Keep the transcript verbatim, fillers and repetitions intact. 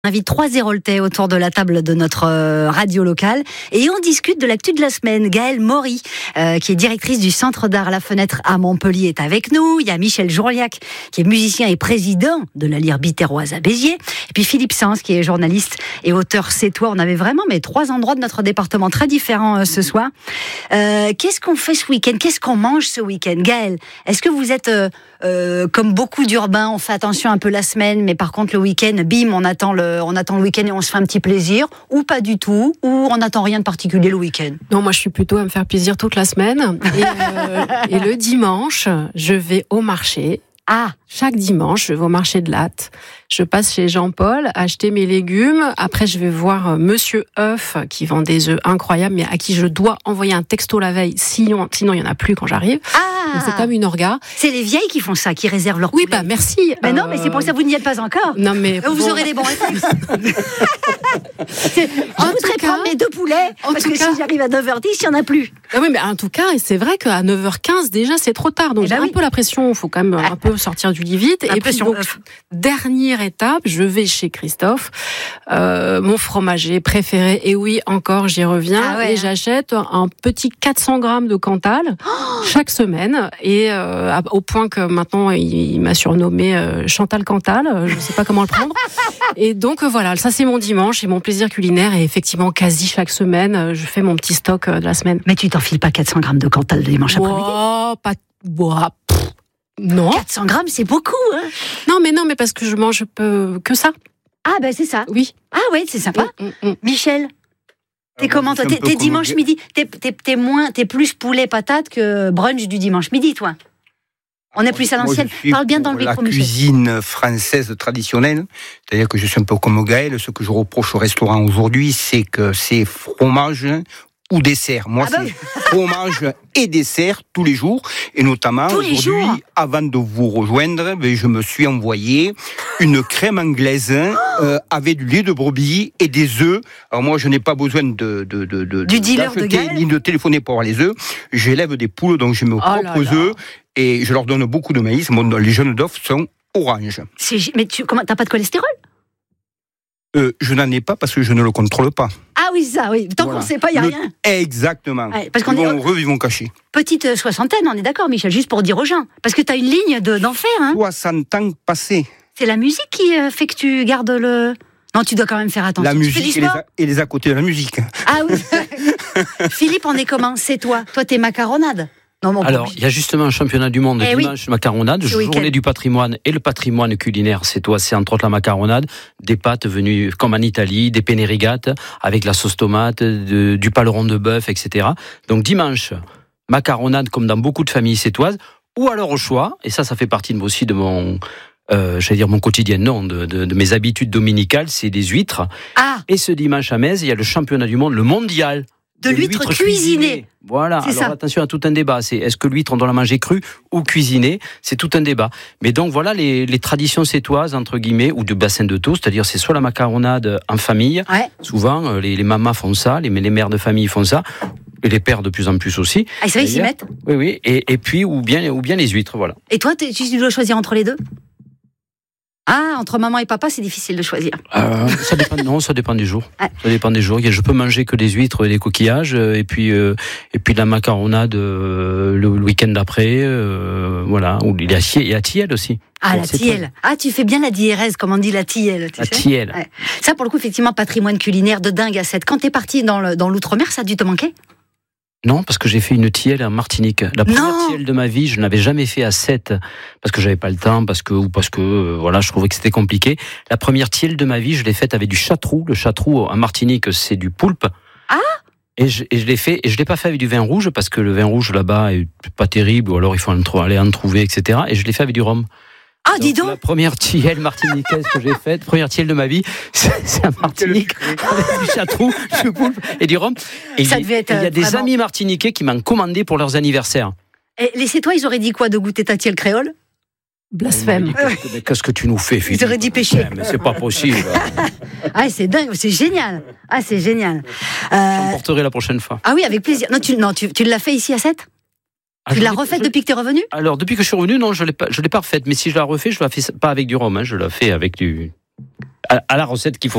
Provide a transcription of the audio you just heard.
On invite trois Héroltais autour de la table de notre radio locale et on discute de l'actu de la semaine. Gaëlle Maury, euh, qui est directrice du Centre d'Art La Fenêtre à Montpellier, est avec nous. Il y a Michel Jourliac, qui est musicien et président de la Lyre Biterroise à Béziers. Et puis Philippe Sens, qui est journaliste et auteur sétois. On avait vraiment mais trois endroits de notre département très différents euh, ce soir. Euh, qu'est-ce qu'on fait ce week-end ? Qu'est-ce qu'on mange ce week-end ? Gaëlle, est-ce que vous êtes euh, euh, comme beaucoup d'urbains, on fait attention un peu la semaine, mais par contre le week-end, bim, on attend le on attend le week-end et on se fait un petit plaisir, ou pas du tout, ou on n'attend rien de particulier le week-end? Non, moi je suis plutôt à me faire plaisir toute la semaine. Et, euh, et le dimanche, je vais au marché. Ah, chaque dimanche, je vais au marché de Latte. Je passe chez Jean-Paul, acheter mes légumes. Après, je vais voir Monsieur œuf, qui vend des œufs incroyables, mais à qui je dois envoyer un texto la veille, sinon, sinon il n'y en a plus quand j'arrive. Ah, donc c'est comme une orga. C'est les vieilles qui font ça, qui réservent leur Oui, poulet. bah merci. Mais euh... non, mais c'est pour ça que vous n'y êtes pas encore. Non, mais vous bon... aurez les bons réflexes. Je voudrais cas, prendre mes deux poulets, en parce tout que cas... si j'arrive à neuf heures dix, il n'y en a plus. Ah oui, mais en tout cas, c'est vrai qu'à neuf heures quinze, déjà, c'est trop tard. Donc, eh j'ai ben un oui. peu la pression. Il faut quand même un peu sortir du lit vite. La et puis, donc, dernière étape, je vais chez Christophe, euh, mon fromager préféré. Et oui, encore, j'y reviens. Ah ouais, et j'achète un petit quatre cents grammes de Cantal oh chaque semaine. Et euh, au point que maintenant, il, il m'a surnommé euh, Chantal Cantal. Je ne sais pas comment le prendre. Et donc, euh, voilà, ça, c'est mon dimanche et mon plaisir culinaire. Et effectivement, quasi chaque semaine, je fais mon petit stock euh, de la semaine. Mais tu t'enfiles pas quatre cents grammes de Cantal le dimanche après-midi? Oh, pas... Boah, pff, non. quatre cents grammes, c'est beaucoup, hein? Non, mais non, mais parce que je mange peu que ça. Ah, ben c'est ça. Oui. Ah, ouais, c'est sympa. Mm, mm, mm. Michel, t'es Alors, comment, toi? T'es, t'es dimanche comme... midi? T'es, t'es, t'es, moins, t'es plus poulet patate que brunch du dimanche midi, toi? On est plus à l'ancienne. Parle bien dans le micro, Michel. La cuisine française traditionnelle, c'est-à-dire que je suis un peu comme Gaëlle. Ce que je reproche au restaurant aujourd'hui, c'est que c'est fromage ou dessert. Moi, ah bah c'est oui. fromage et dessert tous les jours. Et notamment, tous les aujourd'hui, jours. avant de vous rejoindre, ben, je me suis envoyé une crème anglaise oh euh, avec du lait de brebis et des œufs. Alors moi, je n'ai pas besoin de, de, de, de, du dealer de Gaëlle, ni de téléphoner pour avoir les œufs. J'élève des poules, donc j'ai mes oh propres œufs et je leur donne beaucoup de maïs. Bon, les jeunes d'œufs sont oranges. C'est, mais tu comment, t'as pas de cholestérol? Euh, je n'en ai pas parce que je ne le contrôle pas. Ah oui, ça, oui. Tant voilà. qu'on ne sait pas, il n'y a le... rien. Exactement. Ouais, parce qu'on ils vont est... heureux, ils vont cacher. Petite soixantaine, on est d'accord, Michel, juste pour dire aux gens. Parce que tu as une ligne de, d'enfer. Hein. soixante ans passés. C'est la musique qui euh, fait que tu gardes le... Non, tu dois quand même faire attention. La tu musique fais du et, les à... et les à côté de la musique. Ah oui. Philippe, on est comment? C'est toi. Toi, t'es macaronade. Non, mon Alors, il y a justement un championnat du monde eh dimanche oui. macaronade, journée week-end. Du patrimoine et le patrimoine culinaire, c'est toi, c'est entre autres la macaronade, des pâtes venues comme en Italie, des penne rigate avec la sauce tomate, de, du paleron de bœuf, et cetera. Donc dimanche, macaronade comme dans beaucoup de familles sétoises, ou alors au choix, et ça, ça fait partie aussi de mon... Euh, j'allais dire mon quotidien, non, de, de, de mes habitudes dominicales, c'est des huîtres. Ah. Et ce dimanche à Metz, il y a le championnat du monde, le mondial. De, de l'huître, l'huître cuisinée. cuisinée. Voilà, c'est alors ça. Attention à tout un débat. C'est est-ce que l'huître on doit la manger crue ou cuisinée? C'est tout un débat. Mais donc voilà les, les traditions sétoises entre guillemets ou de bassin de taux, c'est-à-dire c'est soit la macaronade en famille. Ouais. Souvent les, les mamas font ça, les, les mères de famille font ça. Et les pères de plus en plus aussi. Ah, c'est vrai, ils s'y mettent. Oui, oui. Et, et puis ou bien ou bien les huîtres, voilà. Et toi, tu dois choisir entre les deux? Ah, entre maman et papa, c'est difficile de choisir. Euh, ça dépend, non, ça dépend des jours. Ouais. Ça dépend des jours. Je peux manger que des huîtres et des coquillages, et puis euh, et puis la macaronade euh, le week-end d'après, euh, voilà. Ou il y a, il y a tielle aussi. Ah, la tielle. Ah, tu fais bien la diérèse, comme on dit la tielle. Tu la sais tielle. Ouais. Ça, pour le coup, effectivement, patrimoine culinaire de dingue à sept. Quand t'es parti dans, le, dans l'outre-mer, ça a dû te manquer? Non, parce que j'ai fait une tielle en Martinique. La première non. tielle de ma vie, je n'avais jamais fait à Sète parce que j'avais pas le temps, parce que ou parce que euh, voilà, je trouvais que c'était compliqué. La première tielle de ma vie, je l'ai faite avec du chartrou. Le chartrou en Martinique, c'est du poulpe. Ah. Et je, et je l'ai fait, et je l'ai pas fait avec du vin rouge parce que le vin rouge là-bas est pas terrible, ou alors il faut aller en trouver, et cetera. Et je l'ai fait avec du rhum. Ah, dis donc. La première tielle martiniquaise que j'ai faite, première tielle de ma vie, c'est, c'est à Martinique, avec du chartrou, du poulpe et du rhum. Et ça il, devait être il y a des vraiment... amis martiniquais qui m'ont commandé pour leurs anniversaires. Et les Sétois, ils auraient dit quoi de goûter ta tielle créole? Blasphème. Qu'est-ce, que, qu'est-ce que tu nous fais, Philippe? Ils auraient dit péché. Mais c'est pas possible. Ah, c'est dingue, c'est génial. Ah, c'est génial. Euh... J'emporterai la prochaine fois. Ah oui, avec plaisir. Non, tu, non, tu, tu l'as fait ici à Sète? Ah, tu l'as refaite je... depuis que tu es revenu? Alors, depuis que je suis revenu, non, je ne l'ai pas, je l'ai pas refaite. Mais si je la refais, je ne la fais pas avec du rhum. Hein, je la fais avec du... à, à la recette qu'il faut